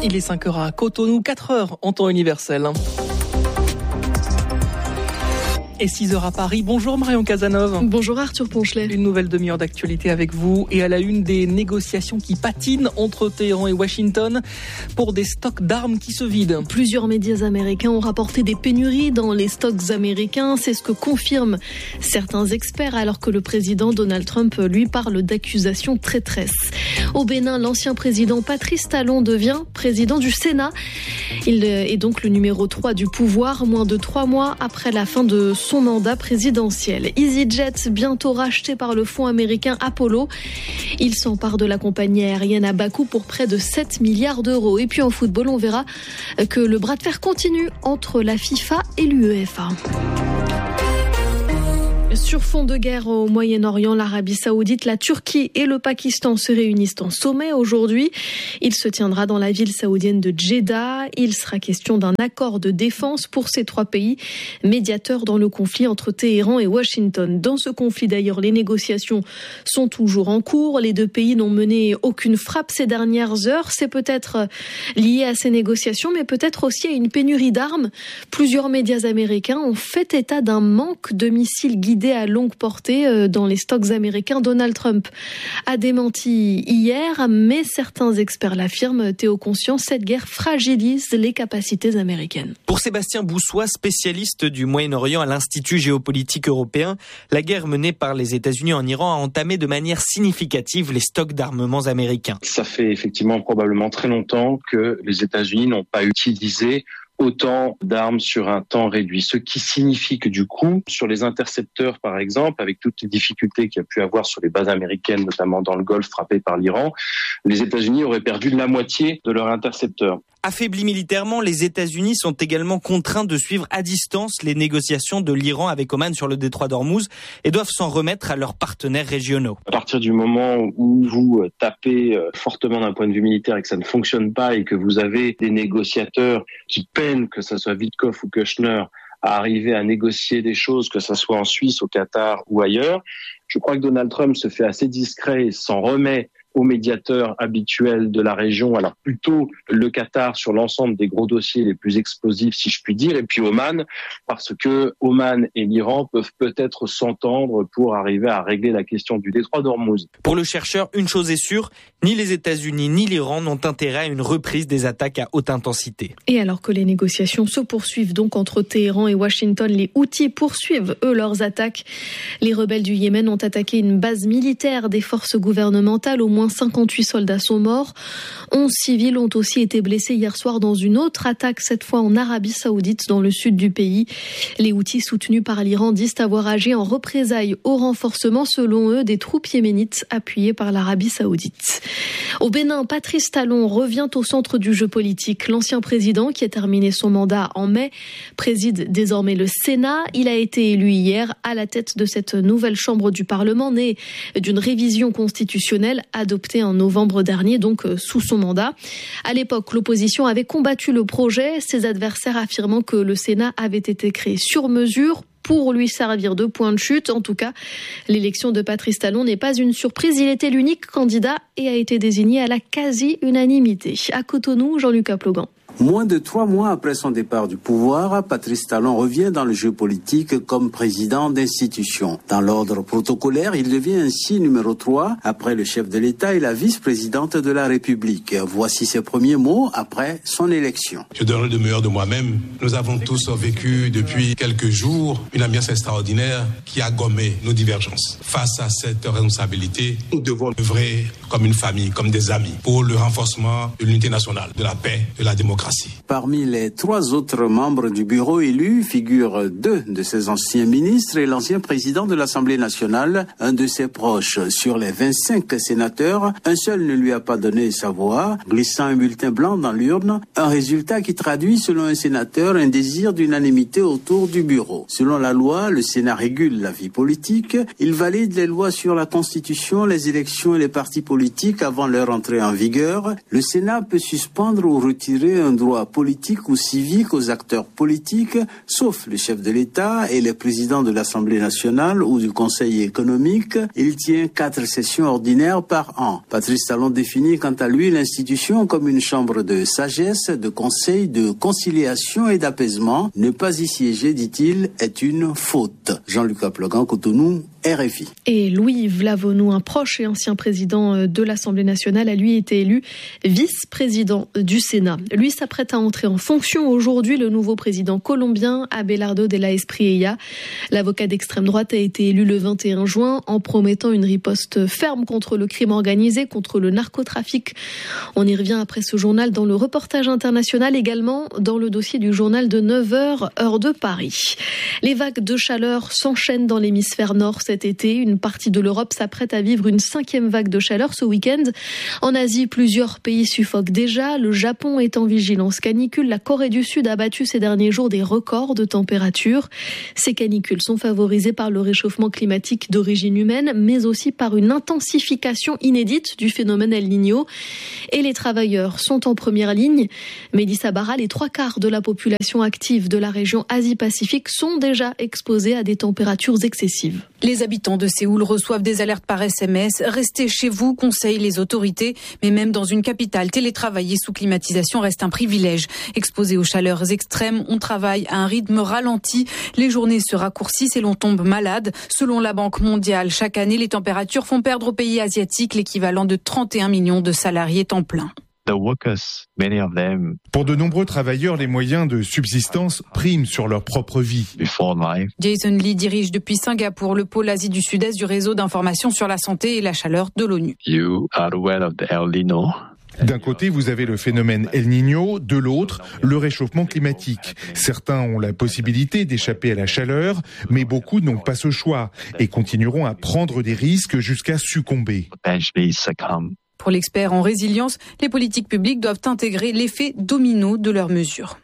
Il est 5h à Cotonou, 4h en temps universel. Et 6h à Paris. Bonjour Marion Casanov. Bonjour Arthur Ponchelet. Une nouvelle demi-heure d'actualité avec vous et à la une des négociations qui patinent entre Téhéran et Washington pour des stocks d'armes qui se vident. Plusieurs médias américains ont rapporté des pénuries dans les stocks américains. C'est ce que confirment certains experts alors que le président Donald Trump lui parle d'accusations traîtresses. Au Bénin, l'ancien président Patrice Talon devient président du Sénat. Il est donc le numéro 3 du pouvoir, moins de 3 mois après la fin de son mandat présidentiel. EasyJet, bientôt racheté par le fonds américain Apollo. Il s'empare de la compagnie aérienne à bas coût pour près de 7 milliards d'euros. Et puis en football, on verra que le bras de fer continue entre la FIFA et l'UEFA. Sur fond de guerre au Moyen-Orient, l'Arabie Saoudite, la Turquie et le Pakistan se réunissent en sommet aujourd'hui. Il se tiendra dans la ville saoudienne de Jeddah. Il sera question d'un accord de défense pour ces trois pays, médiateurs dans le conflit entre Téhéran et Washington. Dans ce conflit d'ailleurs, les négociations sont toujours en cours. Les deux pays n'ont mené aucune frappe ces dernières heures. C'est peut-être lié à ces négociations, mais peut-être aussi à une pénurie d'armes. Plusieurs médias américains ont fait état d'un manque de missiles guidés à longue portée dans les stocks américains. Donald Trump a démenti hier, mais certains experts l'affirment. Théo Conscience, cette guerre fragilise les capacités américaines. Pour Sébastien Boussois, spécialiste du Moyen-Orient à l'Institut géopolitique européen, la guerre menée par les États-Unis en Iran a entamé de manière significative les stocks d'armements américains. Ça fait effectivement probablement très longtemps que les États-Unis n'ont pas utilisé autant d'armes sur un temps réduit. Ce qui signifie que du coup, sur les intercepteurs par exemple, avec toutes les difficultés qu'il y a pu avoir sur les bases américaines, notamment dans le Golfe frappées par l'Iran, les États-Unis auraient perdu la moitié de leurs intercepteurs. Affaiblis militairement, les États-Unis sont également contraints de suivre à distance les négociations de l'Iran avec Oman sur le détroit d'Ormuz et doivent s'en remettre à leurs partenaires régionaux. À partir du moment où vous tapez fortement d'un point de vue militaire et que ça ne fonctionne pas et que vous avez des négociateurs qui peinent, que ce soit Witkoff ou Kushner, à arriver à négocier des choses, que ce soit en Suisse, au Qatar ou ailleurs, je crois que Donald Trump se fait assez discret et s'en remet aux médiateurs habituels de la région, alors plutôt le Qatar sur l'ensemble des gros dossiers les plus explosifs, si je puis dire, et puis Oman, parce que Oman et l'Iran peuvent peut-être s'entendre pour arriver à régler la question du détroit d'Ormuz. Pour le chercheur, une chose est sûre, ni les États-Unis ni l'Iran n'ont intérêt à une reprise des attaques à haute intensité. Et alors que les négociations se poursuivent donc entre Téhéran et Washington, les Houthis poursuivent eux leurs attaques. Les rebelles du Yémen ont attaqué une base militaire des forces gouvernementales. Au moins 58 soldats sont morts. 11 civils ont aussi été blessés hier soir dans une autre attaque, cette fois en Arabie Saoudite, dans le sud du pays. Les Houthis soutenus par l'Iran disent avoir agi en représailles au renforcement, selon eux, des troupes yéménites appuyées par l'Arabie Saoudite. Au Bénin, Patrice Talon revient au centre du jeu politique. L'ancien président, qui a terminé son mandat en mai, préside désormais le Sénat. Il a été élu hier à la tête de cette nouvelle chambre du Parlement, née d'une révision constitutionnelle adoptée en novembre dernier, donc sous son mandat. À l'époque, l'opposition avait combattu le projet, ses adversaires affirmant que le Sénat avait été créé sur mesure pour lui servir de point de chute. En tout cas, l'élection de Patrice Talon n'est pas une surprise. Il était l'unique candidat et a été désigné à la quasi-unanimité. À Cotonou, Jean-Luc Aplogan. Moins de 3 mois après son départ du pouvoir, Patrice Talon revient dans le jeu politique comme président d'institution. Dans l'ordre protocolaire, il devient ainsi numéro 3 après le chef de l'État et la vice-présidente de la République. Voici ses premiers mots après son élection. Je donnerai le meilleur de moi-même. Nous avons tous vécu depuis quelques jours une ambiance extraordinaire qui a gommé nos divergences. Face à cette responsabilité, nous devons œuvrer comme une famille, comme des amis, pour le renforcement de l'unité nationale, de la paix, de la démocratie. Parmi les 3 autres membres du bureau élus figurent 2 de ses anciens ministres et l'ancien président de l'Assemblée nationale, un de ses proches. Sur les 25 sénateurs, un seul ne lui a pas donné sa voix, glissant un bulletin blanc dans l'urne, un résultat qui traduit, selon un sénateur, un désir d'unanimité autour du bureau. Selon la loi, le Sénat régule la vie politique. Il valide les lois sur la Constitution, les élections et les partis politiques avant leur entrée en vigueur. Le Sénat peut suspendre ou retirer un droit politique ou civique aux acteurs politiques, sauf le chef de l'État et les présidents de l'Assemblée nationale ou du Conseil économique. Il tient 4 sessions ordinaires par an. Patrice Talon définit quant à lui l'institution comme une chambre de sagesse, de conseil, de conciliation et d'apaisement. Ne pas y siéger, dit-il, est une faute. Jean-Luc Aplogan, Cotonou, RFI. Et Louis Vlavonou, un proche et ancien président de l'Assemblée nationale, a lui été élu vice-président du Sénat. Lui s'apprête à entrer en fonction aujourd'hui, le nouveau président colombien, Abelardo de la Espriella. L'avocat d'extrême droite a été élu le 21 juin en promettant une riposte ferme contre le crime organisé, contre le narcotrafic. On y revient après ce journal dans le reportage international, également dans le dossier du journal de 9h, heure de Paris. Les vagues de chaleur s'enchaînent dans l'hémisphère nord cet été. Une partie de l'Europe s'apprête à vivre une 5e vague de chaleur ce week-end. En Asie, plusieurs pays suffoquent déjà. Le Japon est en vigilance canicule. La Corée du Sud a battu ces derniers jours des records de température. Ces canicules sont favorisées par le réchauffement climatique d'origine humaine, mais aussi par une intensification inédite du phénomène El Niño. Et les travailleurs sont en première ligne. Mélissa Barra, les 3/4 de la population active de la région Asie-Pacifique sont déjà exposés à des températures excessives. Les habitants de Séoul reçoivent des alertes par SMS. Restez chez vous, conseillent les autorités. Mais même dans une capitale, télétravailler sous climatisation reste un privilège. Exposés aux chaleurs extrêmes, on travaille à un rythme ralenti. Les journées se raccourcissent et l'on tombe malade. Selon la Banque mondiale, chaque année, les températures font perdre aux pays asiatiques l'équivalent de 31 millions de salariés temps plein. Pour de nombreux travailleurs, les moyens de subsistance priment sur leur propre vie. Jason Lee dirige depuis Singapour le pôle Asie du Sud-Est du réseau d'information sur la santé et la chaleur de l'ONU. D'un côté, vous avez le phénomène El Niño, de l'autre, le réchauffement climatique. Certains ont la possibilité d'échapper à la chaleur, mais beaucoup n'ont pas ce choix et continueront à prendre des risques jusqu'à succomber. Pour l'expert en résilience, les politiques publiques doivent intégrer l'effet domino de leurs mesures.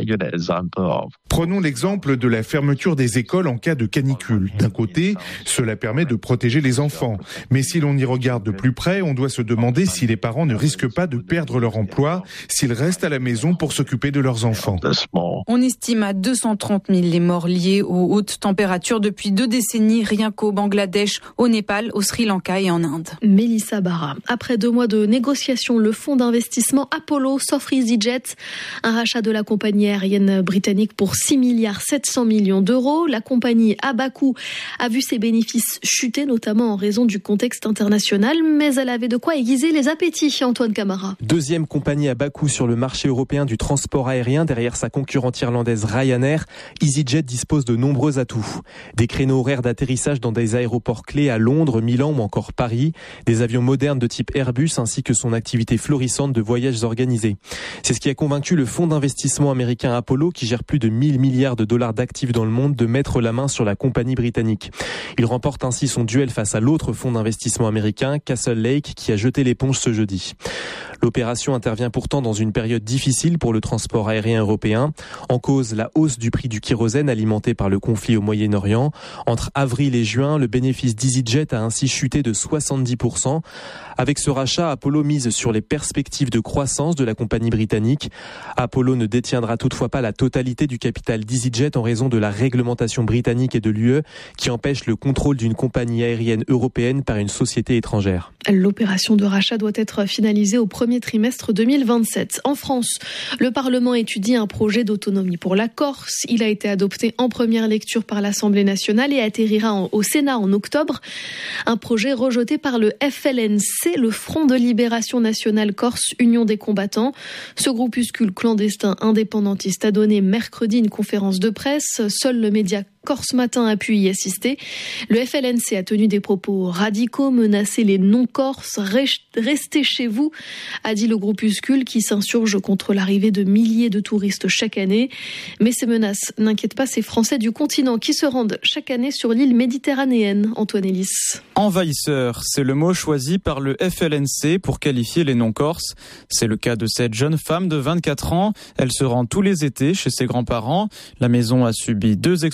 Prenons l'exemple de la fermeture des écoles en cas de canicule. D'un côté, cela permet de protéger les enfants. Mais si l'on y regarde de plus près, on doit se demander si les parents ne risquent pas de perdre leur emploi s'ils restent à la maison pour s'occuper de leurs enfants. On estime à 230 000 les morts liés aux hautes températures depuis 2 décennies, rien qu'au Bangladesh, au Népal, au Sri Lanka et en Inde. Mélissa Barra. Après 2 mois de négociations, le fonds d'investissement Apollo s'offre EasyJet, un rachat de la compagnie aérienne britannique pour 6,7 milliards d'euros. La compagnie à bas coût a vu ses bénéfices chuter, notamment en raison du contexte international, mais elle avait de quoi aiguiser les appétits. Antoine Camara. 2e compagnie à bas coût sur le marché européen du transport aérien derrière sa concurrente irlandaise Ryanair. EasyJet dispose de nombreux atouts. Des créneaux horaires d'atterrissage dans des aéroports clés à Londres, Milan ou encore Paris. Des avions modernes de type Airbus ainsi que son activité florissante de voyages organisés. C'est ce qui a convaincu le fonds d'investissement américain Apollo, qui gère plus de 1 000 milliards de dollars d'actifs dans le monde, de mettre la main sur la compagnie britannique. Il remporte ainsi son duel face à l'autre fonds d'investissement américain, Castle Lake, qui a jeté l'éponge ce jeudi. L'opération intervient pourtant dans une période difficile pour le transport aérien européen. En cause, la hausse du prix du kérosène alimenté par le conflit au Moyen-Orient. Entre avril et juin, le bénéfice d'EasyJet a ainsi chuté de 70%. Avec ce rachat, Apollo mise sur les perspectives de croissance de la compagnie britannique. Apollo ne détiendra toutefois pas la totalité du capital d'EasyJet en raison de la réglementation britannique et de l'UE qui empêche le contrôle d'une compagnie aérienne européenne par une société étrangère. L'opération de rachat doit être finalisée au premier trimestre 2027. En France, le Parlement étudie un projet d'autonomie pour la Corse. Il a été adopté en première lecture par l'Assemblée nationale et atterrira au Sénat en octobre. Un projet rejeté par le FLNC, le Front de Libération Nationale Corse, Union des combattants. Ce groupuscule clandestin indépendantiste a donné mercredi une conférence de presse. Seul le média Corse Matin a pu y assister. Le FLNC a tenu des propos radicaux, menacé les non-corses. Restez chez vous, a dit le groupuscule qui s'insurge contre l'arrivée de milliers de touristes chaque année. Mais ces menaces n'inquiètent pas ces Français du continent qui se rendent chaque année sur l'île méditerranéenne. Antoine Ellis. Envahisseurs, c'est le mot choisi par le FLNC pour qualifier les non-corses. C'est le cas de cette jeune femme de 24 ans. Elle se rend tous les étés chez ses grands-parents. La maison a subi 2 explosions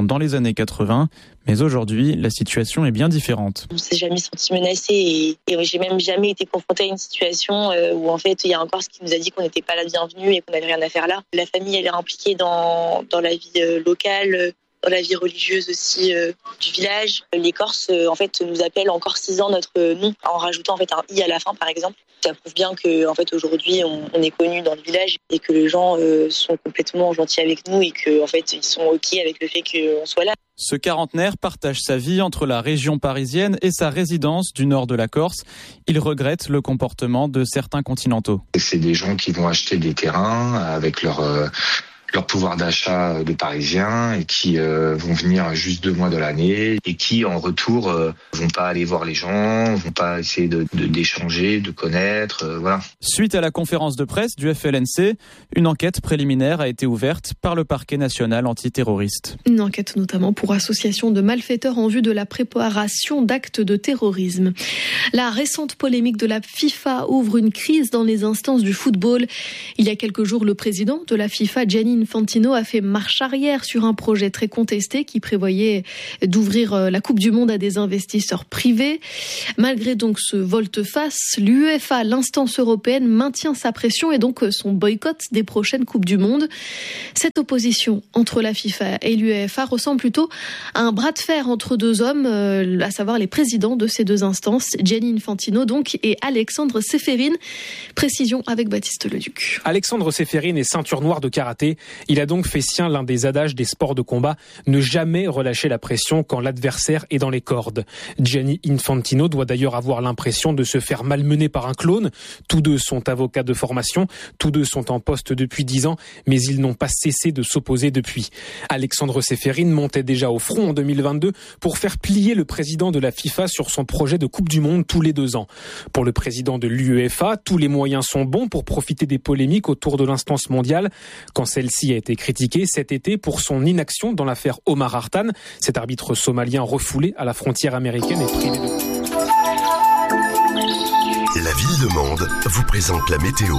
dans les années 80, mais aujourd'hui, la situation est bien différente. On s'est jamais senti menacé et j'ai même jamais été confrontée à une situation où en fait il y a un Corse qui nous a dit qu'on n'était pas la bienvenue et qu'on n'avait rien à faire là. La famille elle est impliquée dans la vie locale, dans la vie religieuse aussi du village. Les Corses en fait nous appellent en corcisant notre nom en rajoutant en fait un i à la fin par exemple. Ça prouve bien que en fait aujourd'hui on est connu dans le village et que les gens sont complètement gentils avec nous et que en fait ils sont ok avec le fait qu'on soit là. Ce quarantenaire partage sa vie entre la région parisienne et sa résidence du nord de la Corse. Il regrette le comportement de certains continentaux. C'est des gens qui vont acheter des terrains avec leur pouvoir d'achat de Parisiens et qui vont venir juste 2 mois de l'année et qui en retour vont pas aller voir les gens, vont pas essayer d'échanger, de connaître, voilà. Suite à la conférence de presse du FLNC, une enquête préliminaire a été ouverte par le parquet national antiterroriste. Une enquête notamment pour association de malfaiteurs en vue de la préparation d'actes de terrorisme. La récente polémique de la FIFA ouvre une crise dans les instances du football. Il y a quelques jours, le président de la FIFA, Gianni Infantino, a fait marche arrière sur un projet très contesté qui prévoyait d'ouvrir la Coupe du Monde à des investisseurs privés. Malgré donc ce volte-face, l'UEFA, l'instance européenne, maintient sa pression et donc son boycott des prochaines Coupes du Monde. Cette opposition entre la FIFA et l'UEFA ressemble plutôt à un bras de fer entre deux hommes, à savoir les présidents de ces deux instances, Gianni Infantino donc et Alexandre Ceferin. Précision avec Baptiste Leduc. Alexandre Ceferin est ceinture noire de karaté. Il a donc fait sien l'un des adages des sports de combat, ne jamais relâcher la pression quand l'adversaire est dans les cordes. Gianni Infantino doit d'ailleurs avoir l'impression de se faire malmener par un clone. Tous deux sont avocats de formation, tous deux sont en poste depuis 10 ans, mais ils n'ont pas cessé de s'opposer depuis. Alexandre Ceferin montait déjà au front en 2022 pour faire plier le président de la FIFA sur son projet de Coupe du Monde tous les 2 ans. Pour le président de l'UEFA, tous les moyens sont bons pour profiter des polémiques autour de l'instance mondiale. Quand celle-ci a été critiquée cet été pour son inaction dans l'affaire Omar Hartan, cet arbitre somalien refoulé à la frontière américaine et privé de... La ville de Mende vous présente la météo.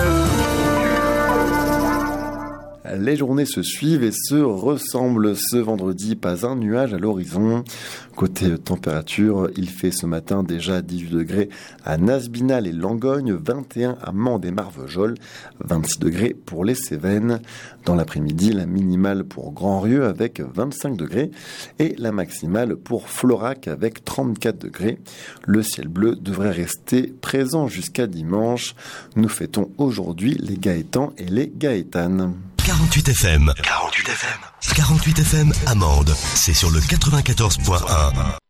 Les journées se suivent et se ressemblent. Ce vendredi, pas un nuage à l'horizon. Côté température, il fait ce matin déjà 18 degrés à Nasbinal et Langogne, 21 à Mende et Marvejols, 26 degrés pour les Cévennes. Dans l'après-midi, la minimale pour Grand-Rieu avec 25 degrés et la maximale pour Florac avec 34 degrés. Le ciel bleu devrait rester présent jusqu'à dimanche. Nous fêtons aujourd'hui les Gaétans et les Gaétanes. 48 FM. 48 FM. 48 FM à Mende. C'est sur le 94.1.